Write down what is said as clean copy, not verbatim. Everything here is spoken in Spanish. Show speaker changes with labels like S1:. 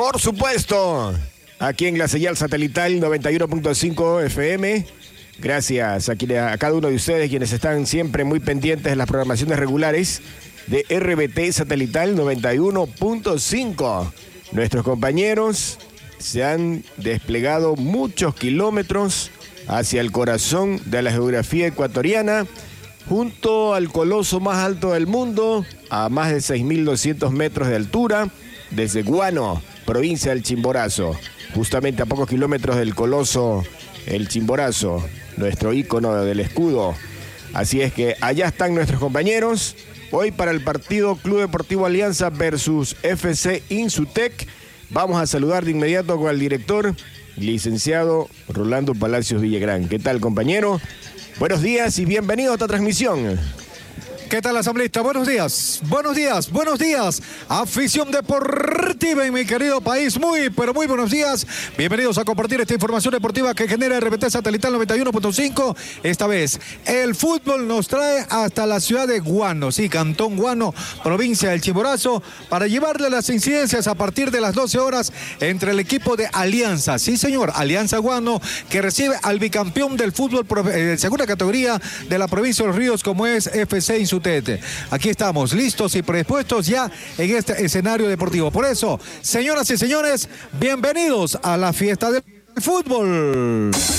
S1: Por supuesto, aquí en la señal satelital 91.5 FM. Gracias a cada uno de ustedes quienes están siempre muy pendientes de las programaciones regulares de RBT Satelital 91.5. Nuestros compañeros se han desplegado muchos kilómetros hacia el corazón de la geografía ecuatoriana, junto al coloso más alto del mundo, a más de 6.200 metros de altura, desde Guano, provincia del Chimborazo, justamente a pocos kilómetros del coloso, el Chimborazo, nuestro ícono del escudo. Así es que allá están nuestros compañeros, hoy para el partido Club Deportivo Alianza versus FC Insutec. Vamos a saludar de inmediato con el director, licenciado Rolando Palacios Villagrán. ¿Qué tal, compañero? Buenos días y bienvenido a esta transmisión.
S2: ¿Qué tal, asambleísta? Buenos días, buenos días, buenos días. Afición deportiva en mi querido país. Muy, pero muy buenos días. Bienvenidos a compartir esta información deportiva que genera RBT Satelital 91.5. Esta vez, el fútbol nos trae hasta la ciudad de Guano, sí, Cantón Guano, provincia del Chimborazo, para llevarle las incidencias a partir de las 12 horas entre el equipo de Alianza. Sí, señor, Alianza Guano, que recibe al bicampeón del fútbol segunda categoría de la provincia de Los Ríos, como es FC Insutec. Aquí estamos, listos y predispuestos ya en este escenario deportivo. Por eso, señoras y señores, bienvenidos a la fiesta del fútbol.